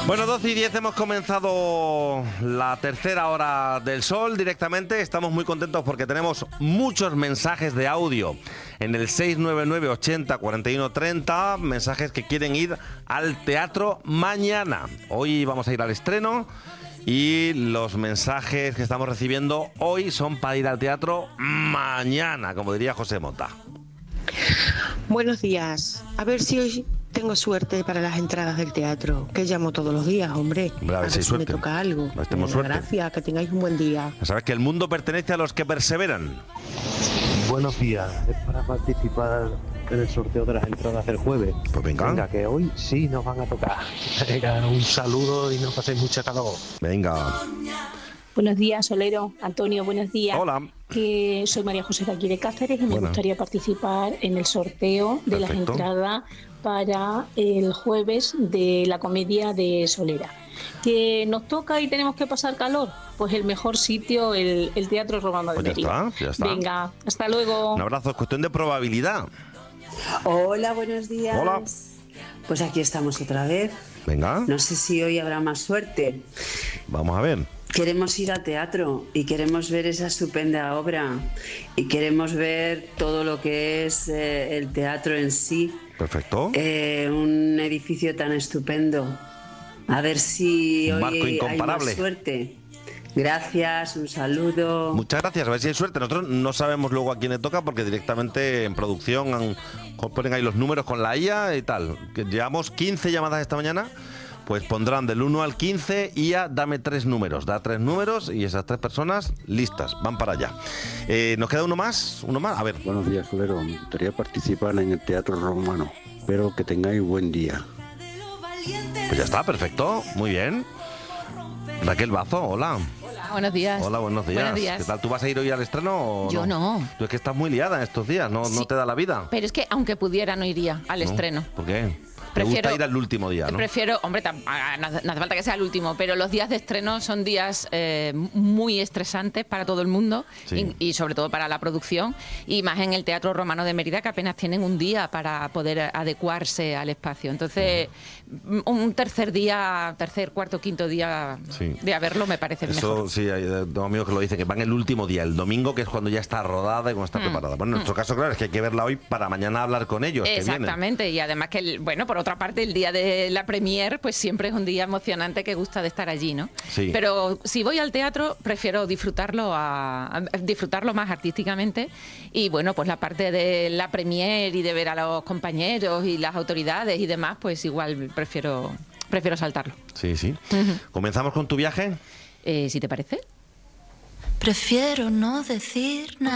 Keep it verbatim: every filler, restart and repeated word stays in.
Bueno, doce y diez hemos comenzado la tercera hora del sol directamente. Estamos muy contentos porque tenemos muchos mensajes de audio en el seis nueve nueve ochenta cuarenta y uno treinta, mensajes que quieren ir al teatro mañana. Hoy vamos a ir al estreno y los mensajes que estamos recibiendo hoy son para ir al teatro mañana, como diría José Mota. Buenos días. A ver si hoy tengo suerte para las entradas del teatro, que llamo todos los días, hombre. Hombre, a ver si hay me suerte. toca algo. A ver si tenemos suerte. Gracias, que tengáis un buen día. Sabes que el mundo pertenece a los que perseveran. Buenos días. Es para participar en el sorteo de las entradas del jueves. Pues venga. Venga, que hoy sí nos van a tocar. Venga, un saludo y no paséis mucha calor. Venga. Buenos días, Solero. Antonio, buenos días. Hola. Que soy María José de aquí de Cáceres y me Buena. gustaría participar en el sorteo de Perfecto. las entradas para el jueves de la comedia de Solera. Que nos toca y tenemos que pasar calor, pues el mejor sitio, el, el Teatro Romano de Pues ya Mérida. está, ya está. Venga, hasta luego. Un abrazo, es cuestión de probabilidad. Hola, buenos días. Hola. Pues aquí estamos otra vez. Venga, No sé si hoy habrá más suerte. vamos a ver. Queremos ir al teatro y queremos ver esa estupenda obra y queremos ver todo lo que es eh, el teatro en sí. Perfecto. Eh, un edificio tan estupendo. A ver si Un hoy marco hay incomparable. más suerte. Gracias, un saludo. Muchas gracias, a ver si hay suerte. Nosotros no sabemos luego a quién le toca porque directamente en producción han- ponen ahí los números con la I A y tal. Que llevamos quince llamadas esta mañana, pues pondrán del uno al quince I A, dame tres números. Da tres números y esas tres personas listas, van para allá. Eh, ¿Nos queda uno más? ¿Uno más? A ver. Buenos días, Solero. Me gustaría participar en el Teatro Romano. Espero que tengáis buen día. Pues ya está, perfecto. Muy bien. Raquel Bazo, hola. Hola, buenos días. Hola, buenos días. Buenos días. ¿Qué tal? ¿Tú vas a ir hoy al estreno o Yo no. Tú es que estás muy liada en estos días, ¿no, no Sí. te da la vida? Pero es que aunque pudiera no iría al ¿No? estreno. ¿Por qué? Te Prefiero- gusta ir al último día, ¿no? Prefiero, hombre, tam- ah, no hace no hace falta que sea el último, pero los días de estreno son días eh, muy estresantes para todo el mundo Sí. y, y sobre todo para la producción, y más en el Teatro Romano de Mérida, que apenas tienen un día para poder adecuarse al espacio. Entonces, un tercer día, tercer, cuarto, quinto día Sí. de haberlo me parece Eso mejor. sí, hay eh, dos amigos que lo dicen, que van el último día, el domingo, que es cuando ya está rodada y cuando está preparada. Bueno, en nuestro caso, claro, es que hay que verla hoy para mañana hablar con ellos, que vienen. Exactamente, y además que, el- bueno, por otra parte, el día de la premier, pues siempre es un día emocionante que gusta de estar allí, ¿no? Sí. Pero si voy al teatro, prefiero disfrutarlo a, a disfrutarlo más artísticamente, y bueno, pues la parte de la premier y de ver a los compañeros y las autoridades y demás, pues igual prefiero prefiero saltarlo. Sí, sí. ¿Comenzamos con tu viaje? Eh, ¿Si te parece? Prefiero no decir nada.